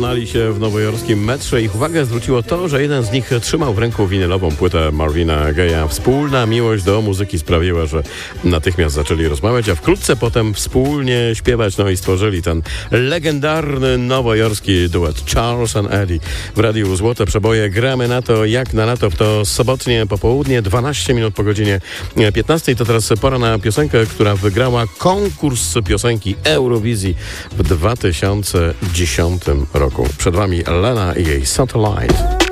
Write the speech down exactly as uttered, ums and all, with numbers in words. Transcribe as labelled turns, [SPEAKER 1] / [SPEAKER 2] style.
[SPEAKER 1] poznali się w nowojorskim metrze. Ich uwagę zwróciło to, że jeden z nich trzymał w ręku winylową płytę Marvina Gaye'a. Wspólna miłość do muzyki sprawiła, że natychmiast zaczęli rozmawiać, a wkrótce potem wspólnie śpiewać, no i stworzyli ten legendarny nowojorski duet Charles and Eddie. W Radiu Złote Przeboje gramy na to, jak na lato w to sobotnie popołudnie, dwanaście minut po godzinie piętnastej. To teraz pora na piosenkę, która wygrała konkurs piosenki Eurowizji w dwa tysiące dziesiątym roku. Przed wami Lena i jej Satellite.